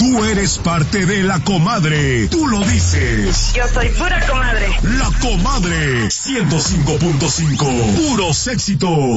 Tú eres parte de La Comadre. Tú lo dices. Yo soy pura comadre. La Comadre 105.5. Puros éxitos.